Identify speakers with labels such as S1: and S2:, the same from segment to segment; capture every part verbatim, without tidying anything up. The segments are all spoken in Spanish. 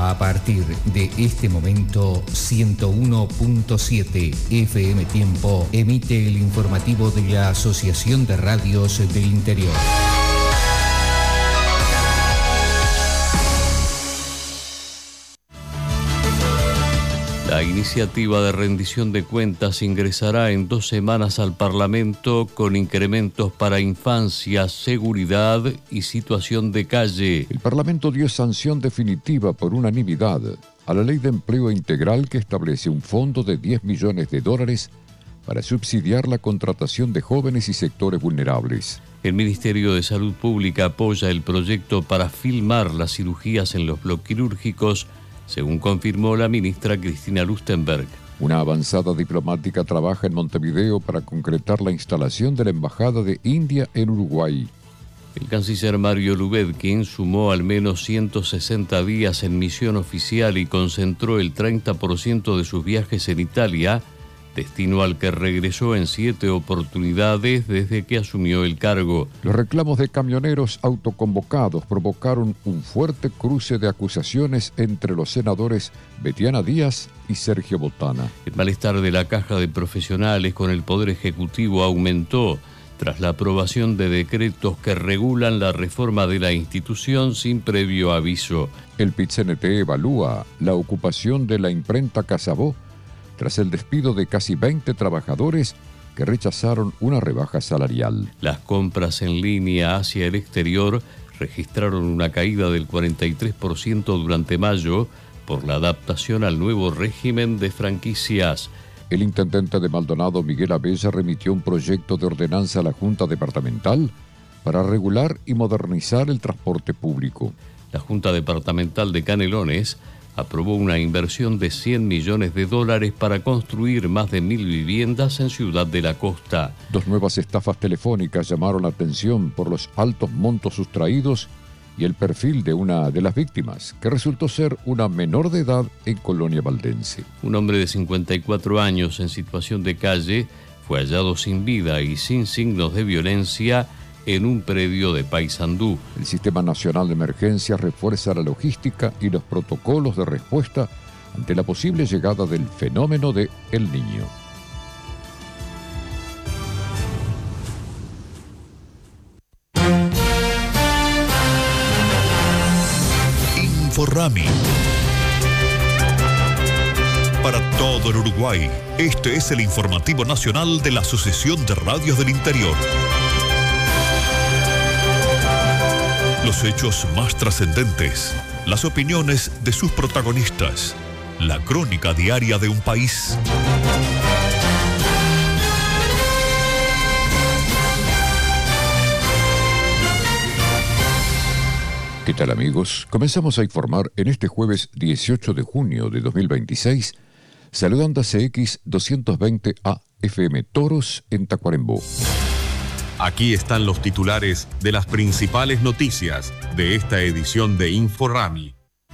S1: A partir de este momento, ciento uno punto siete F M Tiempo emite el informativo de la Asociación de Radios del Interior.
S2: La iniciativa de rendición de cuentas ingresará en dos semanas al Parlamento con incrementos para infancia, seguridad y situación de calle.
S3: El Parlamento dio sanción definitiva por unanimidad a la Ley de Empleo Integral que establece un fondo de diez millones de dólares para subsidiar la contratación de jóvenes y sectores vulnerables.
S2: El Ministerio de Salud Pública apoya el proyecto para filmar las cirugías en los bloquirúrgicos, según confirmó la ministra Cristina Lustenberg.
S3: Una avanzada diplomática trabaja en Montevideo para concretar la instalación de la Embajada de India en Uruguay.
S2: El canciller Mario Lubetkin sumó al menos ciento sesenta días en misión oficial y concentró el treinta por ciento de sus viajes en Italia, destino al que regresó en siete oportunidades desde que asumió el cargo.
S3: Los reclamos de camioneros autoconvocados provocaron un fuerte cruce de acusaciones entre los senadores Betiana Díaz y Sergio Botana.
S2: El malestar de la Caja de Profesionales con el Poder Ejecutivo aumentó tras la aprobación de decretos que regulan la reforma de la institución sin previo aviso.
S3: El Pit-C N T evalúa la ocupación de la imprenta Casabó tras el despido de casi veinte trabajadores que rechazaron una rebaja salarial.
S2: Las compras en línea hacia el exterior registraron una caída del cuarenta y tres por ciento durante mayo por la adaptación al nuevo régimen de franquicias.
S3: El intendente de Maldonado, Miguel Abella, remitió un proyecto de ordenanza a la Junta Departamental para regular y modernizar el transporte público.
S2: La Junta Departamental de Canelones aprobó una inversión de cien millones de dólares para construir más de mil viviendas en Ciudad de la Costa.
S3: Dos nuevas estafas telefónicas llamaron la atención por los altos montos sustraídos y el perfil de una de las víctimas, que resultó ser una menor de edad en Colonia Valdense.
S2: Un hombre de cincuenta y cuatro años en situación de calle fue hallado sin vida y sin signos de violencia en un predio de Paysandú.
S3: El Sistema Nacional de Emergencias refuerza la logística y los protocolos de respuesta ante la posible llegada del fenómeno de El Niño.
S4: Inforrami. Para todo el Uruguay, este es el informativo nacional de la Asociación de Radios del Interior. Los hechos más trascendentes, las opiniones de sus protagonistas, la crónica diaria de un país.
S3: ¿Qué tal, amigos? Comenzamos a informar en este jueves dieciocho de junio de dos mil veintiséis, saludando a C X doscientos veinte A F M Toros en Tacuarembó.
S5: Aquí están los titulares de las principales noticias de esta edición de Inforrami.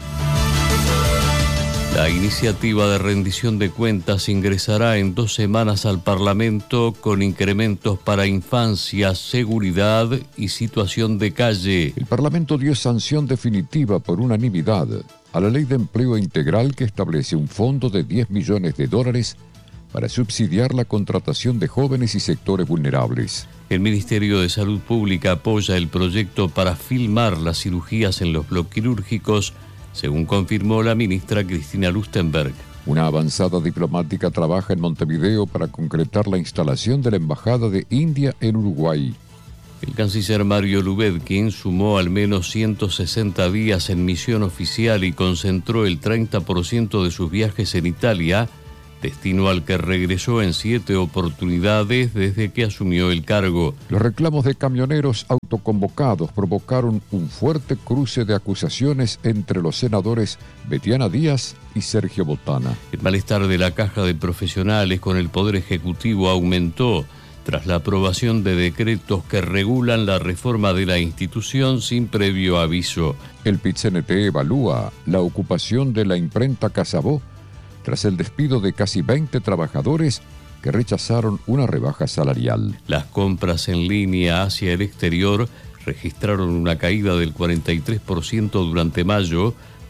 S2: La iniciativa de rendición de cuentas ingresará en dos semanas al Parlamento con incrementos para infancia, seguridad y situación de calle.
S3: El Parlamento dio sanción definitiva por unanimidad a la Ley de Empleo Integral que establece un fondo de diez millones de dólares para subsidiar la contratación de jóvenes y sectores vulnerables.
S2: El Ministerio de Salud Pública apoya el proyecto para filmar las cirugías en los bloquirúrgicos, según confirmó la ministra Cristina Lustenberg.
S3: Una avanzada diplomática trabaja en Montevideo para concretar la instalación de la Embajada de India en Uruguay.
S2: El canciller Mario Lubetkin sumó al menos ciento sesenta días en misión oficial y concentró el treinta por ciento de sus viajes en Italia, destino al que regresó en siete oportunidades desde que asumió el cargo.
S3: Los reclamos de camioneros autoconvocados provocaron un fuerte cruce de acusaciones entre los senadores Betiana Díaz y Sergio Botana.
S2: El malestar de la Caja de Profesionales con el Poder Ejecutivo aumentó tras la aprobación de decretos que regulan la reforma de la institución sin previo aviso.
S3: El Pit-C N T evalúa la ocupación de la imprenta Casabó tras el despido de casi veinte trabajadores que rechazaron una rebaja salarial.
S2: Las compras en línea hacia el exterior registraron una caída del cuarenta y tres por ciento durante mayo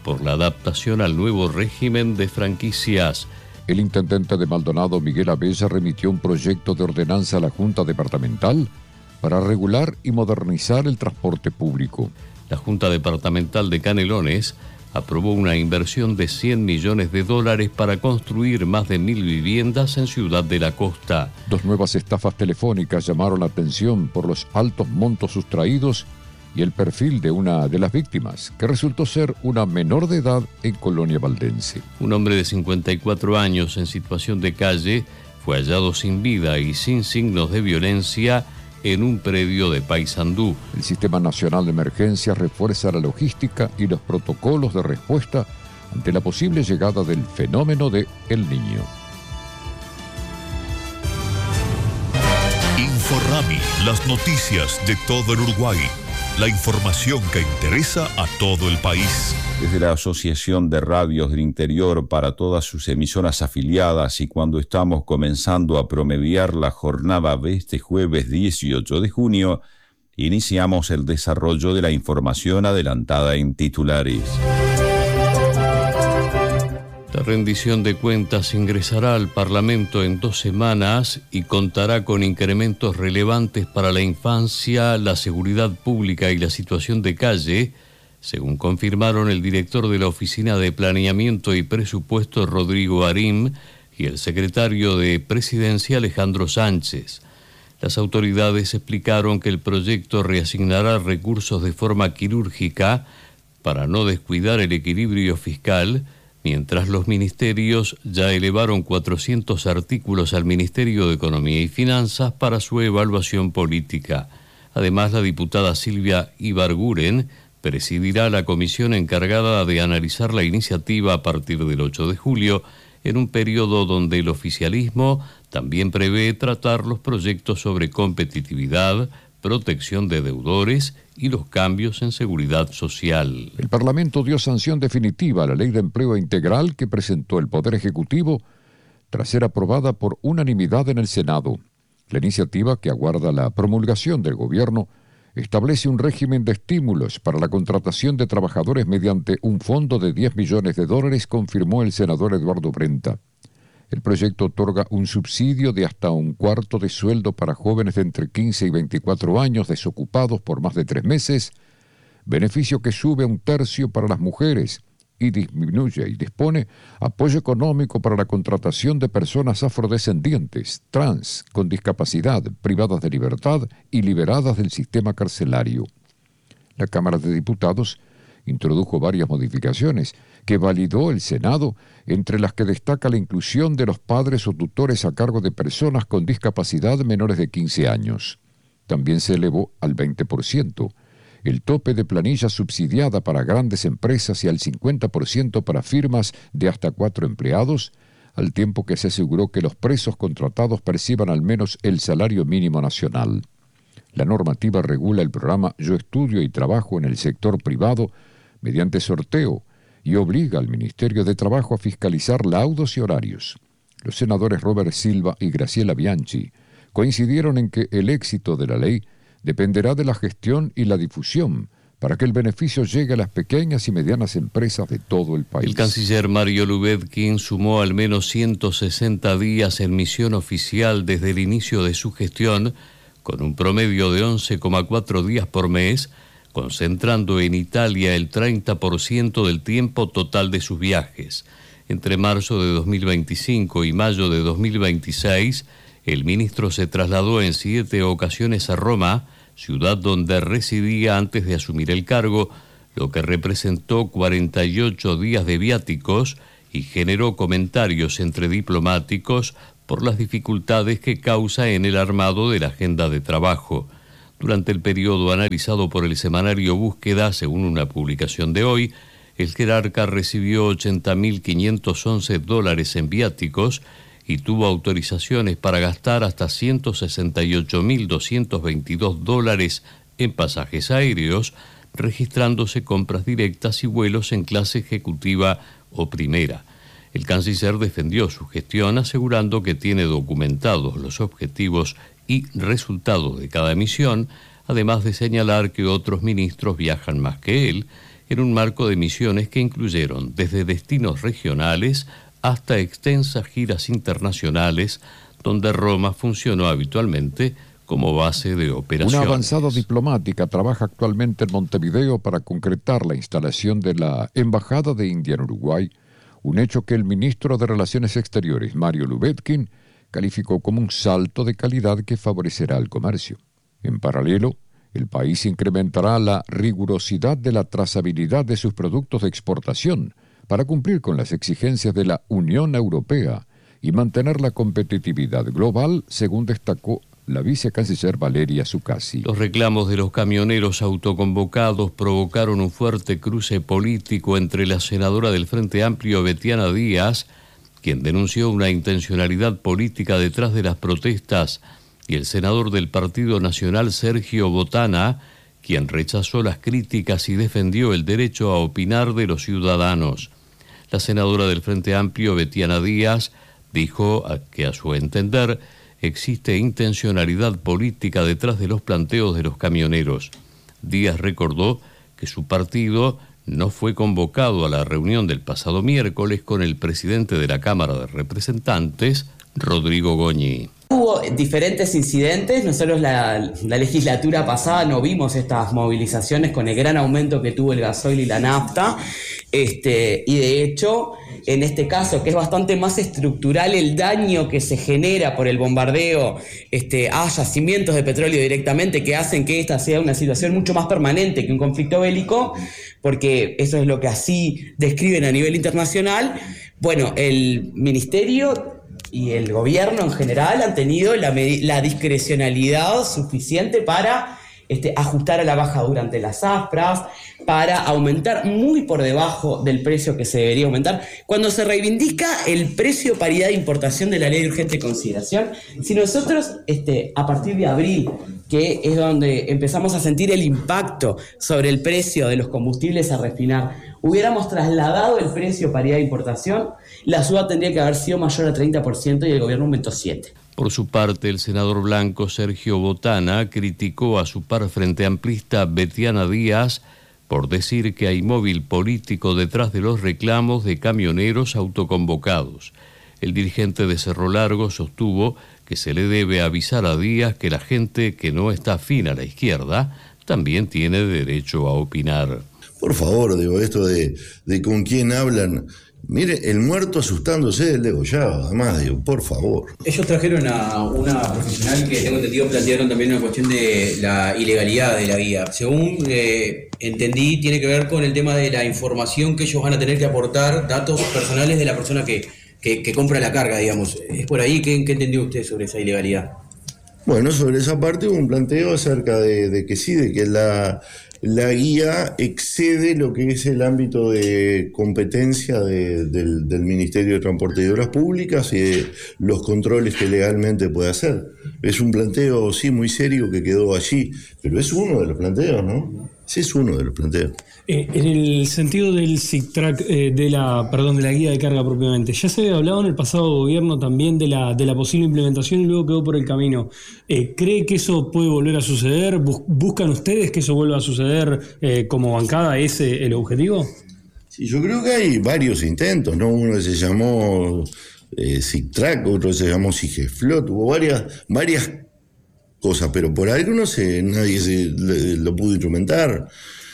S2: por la adaptación al nuevo régimen de franquicias.
S3: El intendente de Maldonado, Miguel Abella, remitió un proyecto de ordenanza a la Junta Departamental para regular y modernizar el transporte público.
S2: La Junta Departamental de Canelones aprobó una inversión de cien millones de dólares para construir más de mil viviendas en Ciudad de la Costa.
S3: Dos nuevas estafas telefónicas llamaron la atención por los altos montos sustraídos y el perfil de una de las víctimas, que resultó ser una menor de edad en Colonia Valdense.
S2: Un hombre de cincuenta y cuatro años en situación de calle fue hallado sin vida y sin signos de violencia en un predio de Paysandú.
S3: El Sistema Nacional de Emergencias refuerza la logística y los protocolos de respuesta ante la posible llegada del fenómeno de El Niño.
S4: Inforrami, las noticias de todo el Uruguay. La información que interesa a todo el país.
S6: Desde la Asociación de Radios del Interior para todas sus emisoras afiliadas y cuando estamos comenzando a promediar la jornada de este jueves dieciocho de junio, iniciamos el desarrollo de la información adelantada en titulares.
S2: La rendición de cuentas ingresará al Parlamento en dos semanas y contará con incrementos relevantes para la infancia, la seguridad pública y la situación de calle, según confirmaron el director de la Oficina de Planeamiento y Presupuesto, Rodrigo Arim, y el secretario de Presidencia, Alejandro Sánchez. Las autoridades explicaron que el proyecto reasignará recursos de forma quirúrgica para no descuidar el equilibrio fiscal, mientras los ministerios ya elevaron cuatrocientos artículos al Ministerio de Economía y Finanzas para su evaluación política. Además, la diputada Silvia Ibarguren presidirá la comisión encargada de analizar la iniciativa a partir del ocho de julio, en un periodo donde el oficialismo también prevé tratar los proyectos sobre competitividad, protección de deudores y los cambios en seguridad social.
S3: El Parlamento dio sanción definitiva a la Ley de Empleo Integral que presentó el Poder Ejecutivo tras ser aprobada por unanimidad en el Senado. La iniciativa, que aguarda la promulgación del Gobierno, establece un régimen de estímulos para la contratación de trabajadores mediante un fondo de diez millones de dólares, confirmó el senador Eduardo Brenta. El proyecto otorga un subsidio de hasta un cuarto de sueldo para jóvenes de entre quince y veinticuatro años desocupados por más de tres meses, beneficio que sube a un tercio para las mujeres y disminuye y dispone apoyo económico para la contratación de personas afrodescendientes, trans, con discapacidad, privadas de libertad y liberadas del sistema carcelario. La Cámara de Diputados introdujo varias modificaciones que validó el Senado, entre las que destaca la inclusión de los padres o tutores a cargo de personas con discapacidad menores de quince años. También se elevó al veinte por ciento el tope de planilla subsidiada para grandes empresas y al cincuenta por ciento para firmas de hasta cuatro empleados, al tiempo que se aseguró que los presos contratados perciban al menos el salario mínimo nacional. La normativa regula el programa Yo Estudio y Trabajo en el sector privado mediante sorteo y obliga al Ministerio de Trabajo a fiscalizar laudos y horarios. Los senadores Robert Silva y Graciela Bianchi coincidieron en que el éxito de la ley dependerá de la gestión y la difusión para que el beneficio llegue a las pequeñas y medianas empresas de todo el país.
S2: El canciller Mario Lubetkin sumó al menos ciento sesenta días en misión oficial desde el inicio de su gestión, con un promedio de once coma cuatro días por mes, concentrando en Italia el treinta por ciento del tiempo total de sus viajes. Entre marzo de dos mil veinticinco y mayo de dos mil veintiséis, el ministro se trasladó en siete ocasiones a Roma, ciudad donde residía antes de asumir el cargo, lo que representó cuarenta y ocho días de viáticos y generó comentarios entre diplomáticos por las dificultades que causa en el armado de la agenda de trabajo. Durante el periodo analizado por el semanario Búsqueda, según una publicación de hoy, el jerarca recibió ochenta mil quinientos once dólares en viáticos y tuvo autorizaciones para gastar hasta ciento sesenta y ocho mil doscientos veintidós dólares en pasajes aéreos, registrándose compras directas y vuelos en clase ejecutiva o primera. El canciller defendió su gestión asegurando que tiene documentados los objetivos y resultados de cada misión, además de señalar que otros ministros viajan más que él en un marco de misiones que incluyeron desde destinos regionales hasta extensas giras internacionales, donde Roma funcionó habitualmente como base de operaciones.
S3: Una avanzada diplomática trabaja actualmente en Montevideo para concretar la instalación de la Embajada de India en Uruguay, un hecho que el ministro de Relaciones Exteriores, Mario Lubetkin, calificó como un salto de calidad que favorecerá el comercio. En paralelo, el país incrementará la rigurosidad de la trazabilidad de sus productos de exportación para cumplir con las exigencias de la Unión Europea y mantener la competitividad global, según destacó la vicecanciller Valeria Zuccasi.
S2: Los reclamos de los camioneros autoconvocados provocaron un fuerte cruce político entre la senadora del Frente Amplio, Betiana Díaz, quien denunció una intencionalidad política detrás de las protestas, y el senador del Partido Nacional, Sergio Botana, quien rechazó las críticas y defendió el derecho a opinar de los ciudadanos. La senadora del Frente Amplio, Betiana Díaz, dijo que a su entender existe intencionalidad política detrás de los planteos de los camioneros. Díaz recordó que su partido no fue convocado a la reunión del pasado miércoles con el presidente de la Cámara de Representantes, Rodrigo Goñi.
S7: Hubo diferentes incidentes, nosotros la, la legislatura pasada no vimos estas movilizaciones con el gran aumento que tuvo el gasoil y la nafta, este, y de hecho, en este caso, que es bastante más estructural el daño que se genera por el bombardeo este, a yacimientos de petróleo directamente, que hacen que esta sea una situación mucho más permanente que un conflicto bélico, porque eso es lo que así describen a nivel internacional. Bueno, el ministerio y el gobierno en general han tenido la, la discrecionalidad suficiente para este, ajustar a la baja durante las zafras, para aumentar muy por debajo del precio que se debería aumentar. Cuando se reivindica el precio paridad de importación de la ley de urgente consideración, si nosotros este, a partir de abril, que es donde empezamos a sentir el impacto sobre el precio de los combustibles a refinar, hubiéramos trasladado el precio paridad de importación, la suba tendría que haber sido mayor a treinta por ciento y el gobierno aumentó siete por ciento.
S2: Por su parte, el senador blanco Sergio Botana criticó a su par frente amplista Betiana Díaz por decir que hay móvil político detrás de los reclamos de camioneros autoconvocados. El dirigente de Cerro Largo sostuvo que se le debe avisar a Díaz que la gente que no está afín a la izquierda también tiene derecho a opinar.
S8: Por favor, digo, esto de, de con quién hablan. Mire, el muerto asustándose del degollado, además, digo, por favor.
S9: Ellos trajeron a una profesional que, tengo entendido, plantearon también una cuestión de la ilegalidad de la guía. Según eh, entendí, tiene que ver con el tema de la información que ellos van a tener que aportar, datos personales de la persona que, que, que compra la carga, digamos. ¿Es por ahí? ¿Qué, qué entendió usted sobre esa ilegalidad?
S8: Bueno, sobre esa parte hubo un planteo acerca de, de que sí, de que la... La guía excede lo que es el ámbito de competencia de, del, del Ministerio de Transporte y Obras Públicas y de los controles que legalmente puede hacer. Es un planteo, sí, muy serio que quedó allí, pero es uno de los planteos, ¿no? Ese es uno de los planteos.
S10: Eh, en el sentido del SICTRAC, eh, de la, perdón, de la guía de carga propiamente, ya se había hablado en el pasado gobierno también de la, de la posible implementación y luego quedó por el camino. Eh, ¿Cree que eso puede volver a suceder? ¿Bus- ¿Buscan ustedes que eso vuelva a suceder eh, como bancada? ¿Ese el objetivo?
S8: Sí, yo creo que hay varios intentos, ¿no? Uno se llamó eh, SICTRAC, otro se llamó SIGEFLOT, hubo varias, varias cosas, pero por algo no sé, nadie se, le, lo pudo instrumentar.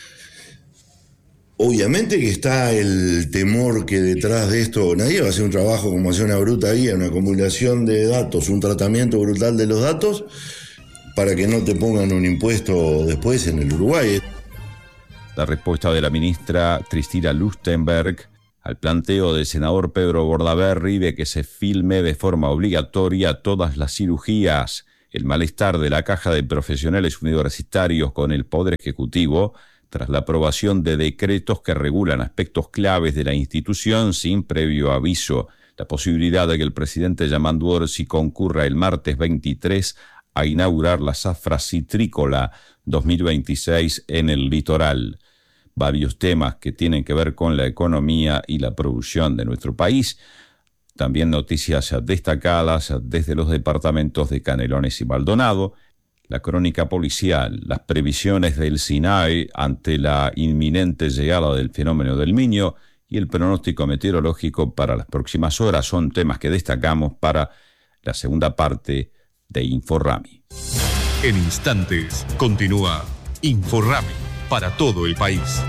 S8: Obviamente que está el temor que detrás de esto nadie va a hacer un trabajo como hacer una bruta guía, una acumulación de datos, un tratamiento brutal de los datos para que no te pongan un impuesto después en el Uruguay.
S6: La respuesta de la ministra Cristina Lustenberg al planteo del senador Pedro Bordaberry de que se filme de forma obligatoria todas las cirugías, el malestar de la Caja de Profesionales Universitarios con el Poder Ejecutivo tras la aprobación de decretos que regulan aspectos claves de la institución sin previo aviso, la posibilidad de que el presidente Yamandu Orsi concurra el martes veintitrés a inaugurar la zafra citrícola dos mil veintiséis en el litoral. Varios temas que tienen que ver con la economía y la producción de nuestro país. También noticias destacadas desde los departamentos de Canelones y Maldonado. la crónica policial, las previsiones del SINAE ante la inminente llegada del fenómeno del Niño y el pronóstico meteorológico para las próximas horas son temas que destacamos para la segunda parte de InfoRami.
S5: En instantes continúa InfoRami para todo el país.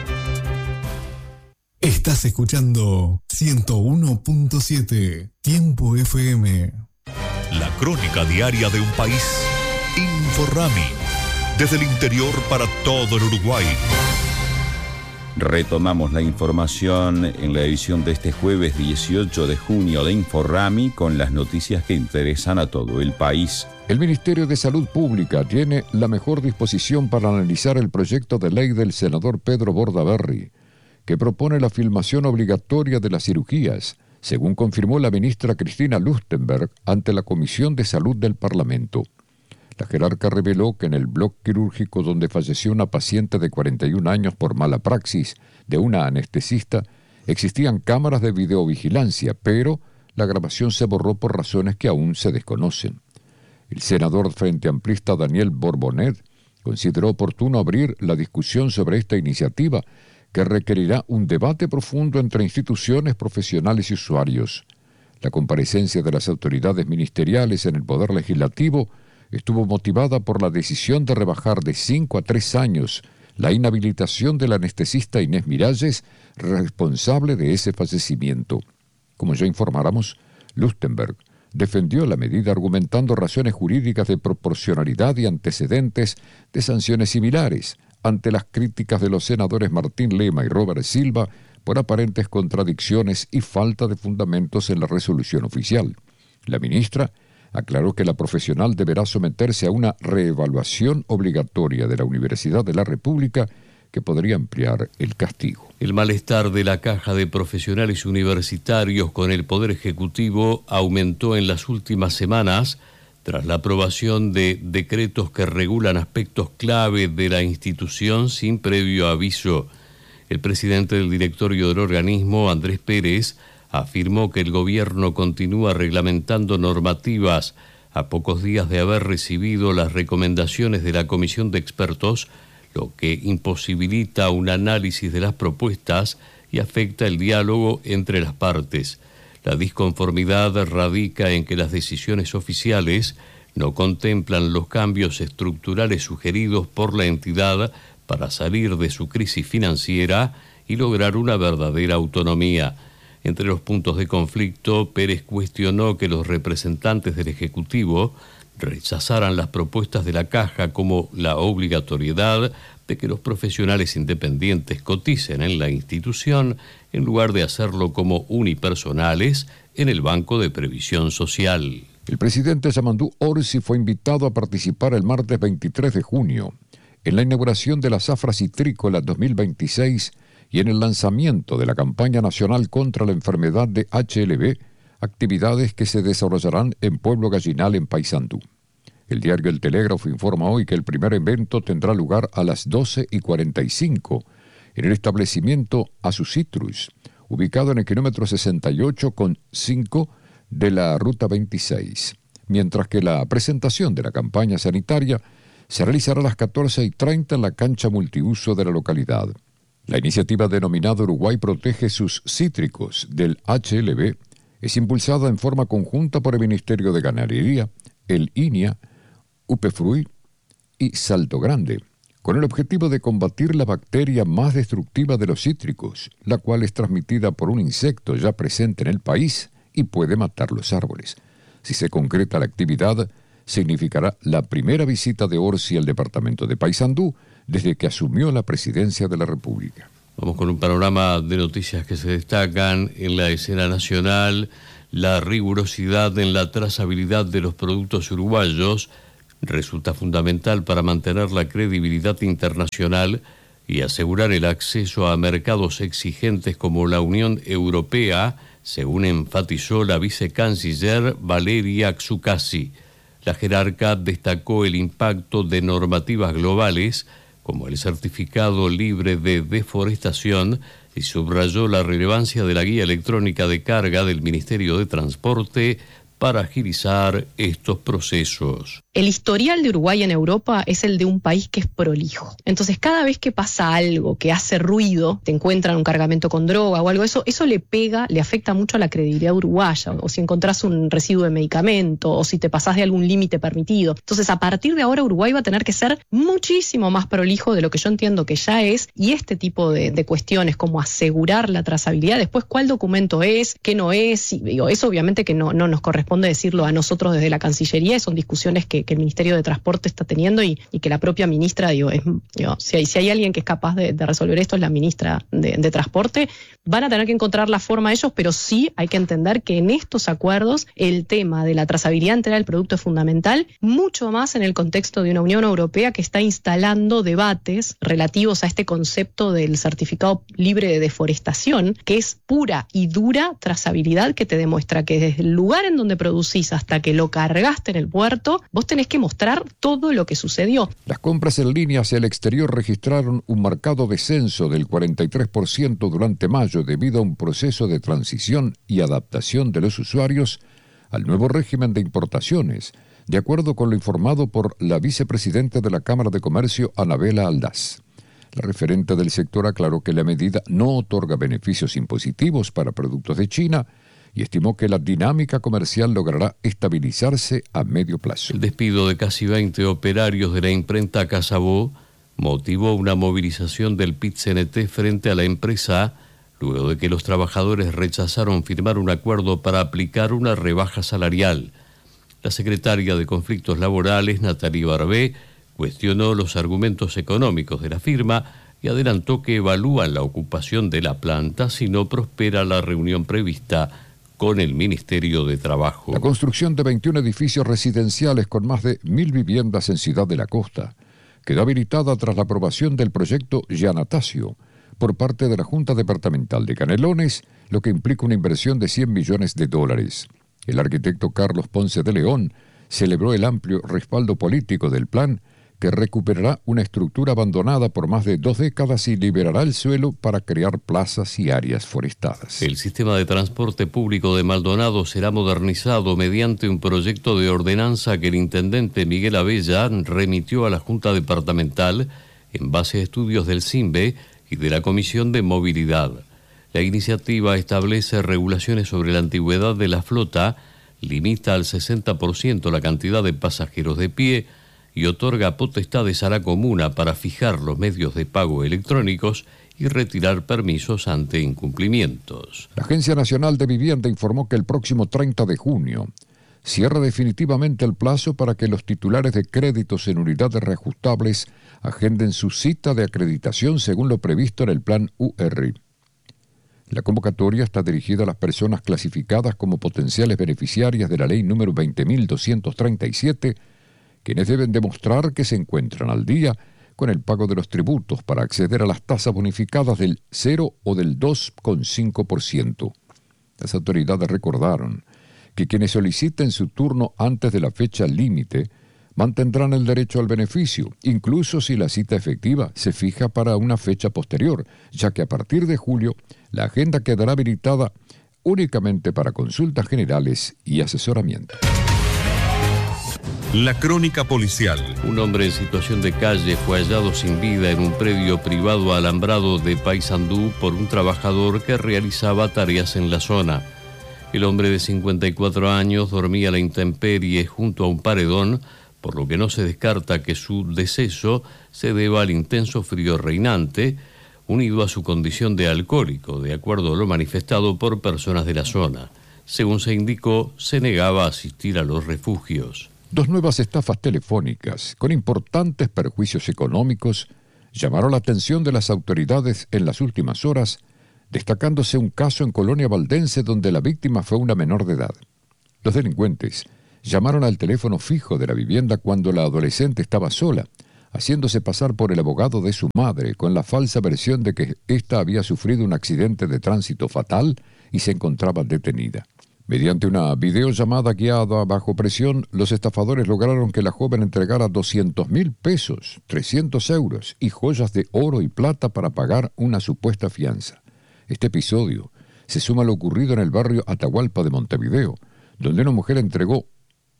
S11: Estás escuchando ciento uno punto siete Tiempo F M.
S4: La crónica diaria de un país. InfoRami. Desde el interior para todo el Uruguay.
S6: Retomamos la información en la edición de este jueves dieciocho de junio de InfoRami con las noticias que interesan a todo el país.
S3: El Ministerio de Salud Pública tiene la mejor disposición para analizar el proyecto de ley del senador Pedro Bordaberry, que propone la filmación obligatoria de las cirugías, según confirmó la ministra Cristina Lustenberg ante la Comisión de Salud del Parlamento. La jerarca reveló que en el bloque quirúrgico donde falleció una paciente de cuarenta y un años por mala praxis de una anestesista, existían cámaras de videovigilancia, pero la grabación se borró por razones que aún se desconocen. El senador frente amplista Daniel Borbonet consideró oportuno abrir la discusión sobre esta iniciativa, que requerirá un debate profundo entre instituciones, profesionales y usuarios. La comparecencia de las autoridades ministeriales en el Poder Legislativo estuvo motivada por la decisión de rebajar de cinco a tres años la inhabilitación del anestesista Inés Miralles, responsable de ese fallecimiento. Como ya informáramos, Lustenberg defendió la medida argumentando razones jurídicas de proporcionalidad y antecedentes de sanciones similares, ante las críticas de los senadores Martín Lema y Robert Silva por aparentes contradicciones y falta de fundamentos en la resolución oficial. La ministra aclaró que la profesional deberá someterse a una reevaluación obligatoria de la Universidad de la República que podría ampliar el castigo.
S2: El malestar de la Caja de Profesionales Universitarios con el Poder Ejecutivo aumentó en las últimas semanas tras la aprobación de decretos que regulan aspectos clave de la institución sin previo aviso. El presidente del directorio del organismo, Andrés Pérez, afirmó que el gobierno continúa reglamentando normativas a pocos días de haber recibido las recomendaciones de la comisión de expertos, lo que imposibilita un análisis de las propuestas y afecta el diálogo entre las partes. La disconformidad radica en que las decisiones oficiales no contemplan los cambios estructurales sugeridos por la entidad para salir de su crisis financiera y lograr una verdadera autonomía. Entre los puntos de conflicto, Pérez cuestionó que los representantes del Ejecutivo rechazaran las propuestas de la Caja como la obligatoriedad de que los profesionales independientes coticen en la institución en lugar de hacerlo como unipersonales en el Banco de Previsión Social.
S3: El presidente Yamandú Orsi fue invitado a participar el martes veintitrés de junio en la inauguración de la Zafra Citrícola dos mil veintiséis y en el lanzamiento de la campaña nacional contra la enfermedad de H L V, actividades que se desarrollarán en Pueblo Gallinal, en Paysandú. El diario El Telégrafo informa hoy que el primer evento tendrá lugar a las doce y cuarenta y cinco en el establecimiento Azucitrus, ubicado en el kilómetro sesenta y ocho con cinco de la Ruta veintiséis, mientras que la presentación de la campaña sanitaria se realizará a las catorce y treinta en la cancha multiuso de la localidad. La iniciativa denominada Uruguay Protege sus Cítricos del H L V es impulsada en forma conjunta por el Ministerio de Ganadería, el INIA, UPEFRUI y Salto Grande, con el objetivo de combatir la bacteria más destructiva de los cítricos, la cual es transmitida por un insecto ya presente en el país y puede matar los árboles. Si se concreta la actividad, significará la primera visita de Orsi al departamento de Paysandú desde que asumió la presidencia de la República.
S2: Vamos con un panorama de noticias que se destacan en la escena nacional. La rigurosidad en la trazabilidad de los productos uruguayos resulta fundamental para mantener la credibilidad internacional y asegurar el acceso a mercados exigentes como la Unión Europea, según enfatizó la vicecanciller Valeria Xukasi. La jerarca destacó el impacto de normativas globales, como el certificado libre de deforestación, y subrayó la relevancia de la guía electrónica de carga del Ministerio de Transporte para agilizar estos procesos.
S12: El historial de Uruguay en Europa es el de un país que es prolijo. Entonces, cada vez que pasa algo que hace ruido, te encuentran un cargamento con droga o algo, eso, eso le pega, le afecta mucho a la credibilidad uruguaya, o si encontrás un residuo de medicamento, o si te pasás de algún límite permitido. Entonces, a partir de ahora, Uruguay va a tener que ser muchísimo más prolijo de lo que yo entiendo que ya es, y este tipo de, de cuestiones como asegurar la trazabilidad, después cuál documento es, qué no es, y, digo, eso obviamente que no, no nos corresponde decirlo a nosotros desde la Cancillería, son discusiones que, que el Ministerio de Transporte está teniendo y, y que la propia ministra, digo, es, digo si, hay, si hay alguien que es capaz de, de resolver esto es la ministra de, de Transporte. Van a tener que encontrar la forma ellos, pero sí hay que entender que en estos acuerdos el tema de la trazabilidad entera del producto es fundamental, mucho más en el contexto de una Unión Europea que está instalando debates relativos a este concepto del certificado libre de deforestación, que es pura y dura trazabilidad que te demuestra que desde el lugar en donde producís hasta que lo cargaste en el puerto, vos tenés que mostrar todo lo que sucedió.
S3: Las compras en línea hacia el exterior registraron un marcado descenso del cuarenta y tres por ciento durante mayo debido a un proceso de transición y adaptación de los usuarios al nuevo régimen de importaciones, de acuerdo con lo informado por la vicepresidenta de la Cámara de Comercio, Anabela Aldaz. La referente del sector aclaró que la medida no otorga beneficios impositivos para productos de China y estimó que la dinámica comercial logrará estabilizarse a medio plazo.
S2: El despido de casi veinte operarios de la imprenta Casabó motivó una movilización del P I T C N T frente a la empresa, luego de que los trabajadores rechazaron firmar un acuerdo para aplicar una rebaja salarial. La secretaria de Conflictos Laborales, Natalie Barbé, cuestionó los argumentos económicos de la firma y adelantó que evalúan la ocupación de la planta si no prospera la reunión prevista con el Ministerio de Trabajo.
S3: La construcción de veintiún edificios residenciales con más de mil viviendas en Ciudad de la Costa quedó habilitada tras la aprobación del proyecto Giannatasio por parte de la Junta Departamental de Canelones, lo que implica una inversión de cien millones de dólares. El arquitecto Carlos Ponce de León celebró el amplio respaldo político del plan, que recuperará una estructura abandonada por más de dos décadas y liberará el suelo para crear plazas y áreas forestadas.
S2: El sistema de transporte público de Maldonado será modernizado mediante un proyecto de ordenanza que el intendente Miguel Abella remitió a la Junta Departamental en base a estudios del CIMBE y de la Comisión de Movilidad. La iniciativa establece regulaciones sobre la antigüedad de la flota, limita al sesenta por ciento la cantidad de pasajeros de pie y otorga potestades a la comuna para fijar los medios de pago electrónicos y retirar permisos ante incumplimientos.
S3: La Agencia Nacional de Vivienda informó que el próximo treinta de junio cierra definitivamente el plazo para que los titulares de créditos en unidades reajustables agenden su cita de acreditación según lo previsto en el Plan U R I. La convocatoria está dirigida a las personas clasificadas como potenciales beneficiarias de la ley número veinte mil doscientos treinta y siete, quienes deben demostrar que se encuentran al día con el pago de los tributos para acceder a las tasas bonificadas del cero o del dos coma cinco por ciento. Las autoridades recordaron que quienes soliciten su turno antes de la fecha límite mantendrán el derecho al beneficio, incluso si la cita efectiva se fija para una fecha posterior, ya que a partir de julio la agenda quedará habilitada únicamente para consultas generales y asesoramiento.
S5: La crónica policial.
S2: Un hombre en situación de calle fue hallado sin vida en un predio privado alambrado de Paysandú por un trabajador que realizaba tareas en la zona. El hombre de cincuenta y cuatro años dormía a la intemperie junto a un paredón, por lo que no se descarta que su deceso se deba al intenso frío reinante, unido a su condición de alcohólico, de acuerdo a lo manifestado por personas de la zona. Según se indicó, se negaba a asistir a los refugios.
S3: Dos nuevas estafas telefónicas con importantes perjuicios económicos llamaron la atención de las autoridades en las últimas horas, destacándose un caso en Colonia Valdense donde la víctima fue una menor de edad. Los delincuentes llamaron al teléfono fijo de la vivienda cuando la adolescente estaba sola, haciéndose pasar por el abogado de su madre con la falsa versión de que ésta había sufrido un accidente de tránsito fatal y se encontraba detenida. Mediante una videollamada guiada bajo presión, los estafadores lograron que la joven entregara doscientos mil pesos, trescientos euros y joyas de oro y plata para pagar una supuesta fianza. Este episodio se suma a lo ocurrido en el barrio Atahualpa de Montevideo, donde una mujer entregó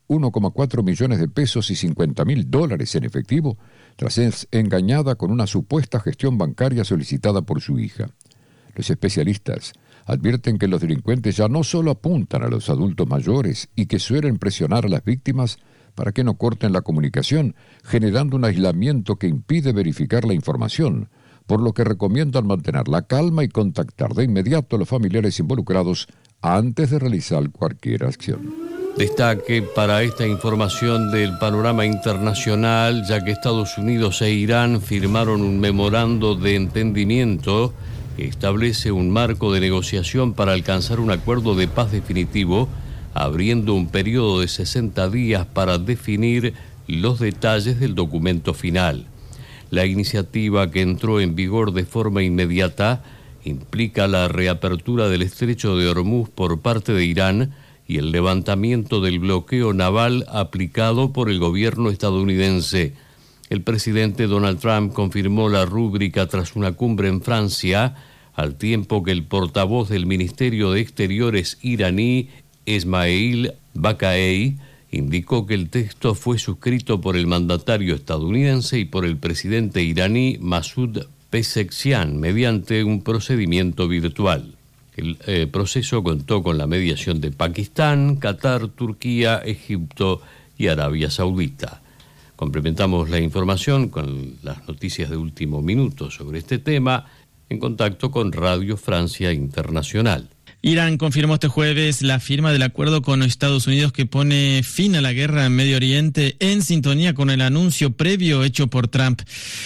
S3: uno coma cuatro millones de pesos y cincuenta mil dólares en efectivo tras ser engañada con una supuesta gestión bancaria solicitada por su hija. Los especialistas advierten que los delincuentes ya no solo apuntan a los adultos mayores y que suelen presionar a las víctimas para que no corten la comunicación, generando un aislamiento que impide verificar la información, por lo que recomiendan mantener la calma y contactar de inmediato a los familiares involucrados antes de realizar cualquier acción.
S2: Destaque para esta información del panorama internacional, ya que Estados Unidos e Irán firmaron un memorando de entendimiento que establece un marco de negociación para alcanzar un acuerdo de paz definitivo, abriendo un periodo de sesenta días para definir los detalles del documento final. La iniciativa, que entró en vigor de forma inmediata, implica la reapertura del estrecho de Hormuz por parte de Irán y el levantamiento del bloqueo naval aplicado por el gobierno estadounidense. El presidente Donald Trump confirmó la rúbrica tras una cumbre en Francia, al tiempo que el portavoz del Ministerio de Exteriores iraní, Esmail Baqai, indicó que el texto fue suscrito por el mandatario estadounidense y por el presidente iraní Masoud Pezeshkian mediante un procedimiento virtual. El eh, proceso contó con la mediación de Pakistán, Qatar, Turquía, Egipto y Arabia Saudita. Complementamos la información con las noticias de último minuto sobre este tema en contacto con Radio Francia Internacional.
S13: Irán confirmó este jueves la firma del acuerdo con Estados Unidos que pone fin a la guerra en Medio Oriente, en sintonía con el anuncio previo hecho por Trump.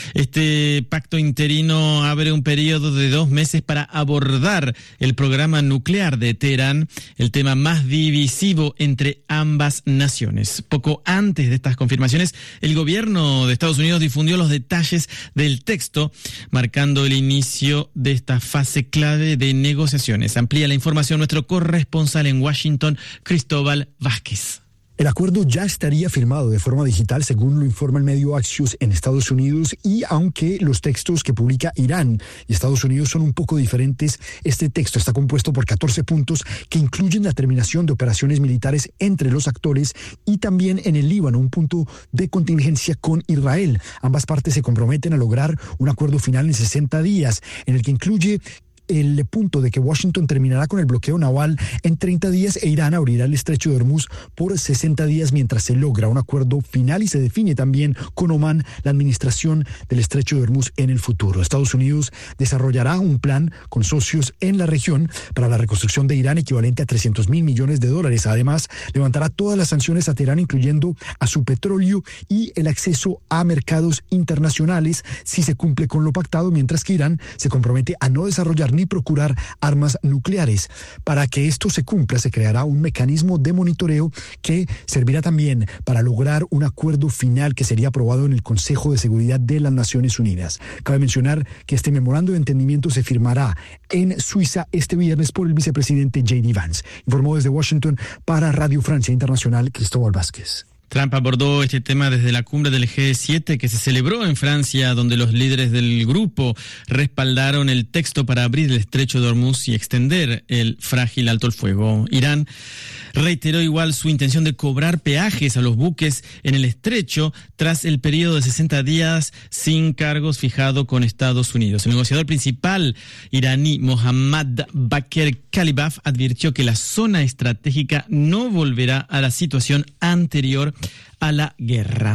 S13: Este pacto interino abre un periodo de dos meses para abordar el programa nuclear de Teherán, el tema más divisivo entre ambas naciones. Poco antes de estas confirmaciones, el gobierno de Estados Unidos difundió los detalles del texto, marcando el inicio de esta fase clave de negociaciones. Amplía la información nuestro corresponsal en Washington, Cristóbal Vázquez.
S14: El acuerdo ya estaría firmado de forma digital, según lo informa el medio Axios en Estados Unidos, y aunque los textos que publica Irán y Estados Unidos son un poco diferentes, este texto está compuesto por catorce puntos que incluyen la terminación de operaciones militares entre los actores y también en el Líbano un punto de contingencia con Israel. Ambas partes se comprometen a lograr un acuerdo final en sesenta días, en el que incluye el punto de que Washington terminará con el bloqueo naval en treinta días e Irán abrirá el estrecho de Hormuz por sesenta días mientras se logra un acuerdo final y se define también con Omán la administración del estrecho de Hormuz en el futuro. Estados Unidos desarrollará un plan con socios en la región para la reconstrucción de Irán equivalente a trescientos mil millones de dólares. Además, levantará todas las sanciones a Teherán, incluyendo a su petróleo y el acceso a mercados internacionales si se cumple con lo pactado, mientras que Irán se compromete a no desarrollar ni procurar armas nucleares. Para que esto se cumpla, se creará un mecanismo de monitoreo que servirá también para lograr un acuerdo final que sería aprobado en el Consejo de Seguridad de las Naciones Unidas. Cabe mencionar que este memorando de entendimiento se firmará en Suiza este viernes por el vicepresidente J D Vance. Informó desde Washington para Radio Francia Internacional, Cristóbal Vázquez.
S13: Trump abordó este tema desde la cumbre del G siete que se celebró en Francia, donde los líderes del grupo respaldaron el texto para abrir el estrecho de Hormuz y extender el frágil alto el fuego. Irán reiteró igual su intención de cobrar peajes a los buques en el estrecho tras el periodo de sesenta días sin cargos fijado con Estados Unidos. El negociador principal iraní Mohammad Bakr Kalibaf advirtió que la zona estratégica no volverá a la situación anterior a la guerra.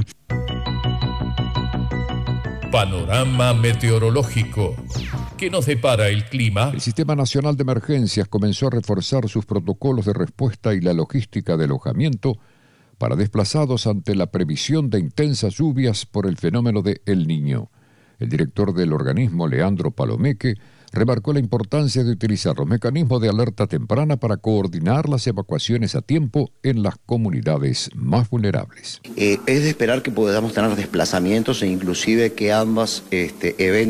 S4: Panorama meteorológico. ¿Qué nos depara el clima?
S3: El Sistema Nacional de Emergencias comenzó a reforzar sus protocolos de respuesta y la logística de alojamiento para desplazados ante la previsión de intensas lluvias por el fenómeno de El Niño. El director del organismo, Leandro Palomeque, remarcó la importancia de utilizar los mecanismos de alerta temprana para coordinar las evacuaciones a tiempo en las comunidades más vulnerables.
S15: Eh, es de esperar que podamos tener desplazamientos e inclusive que ambas este, eventos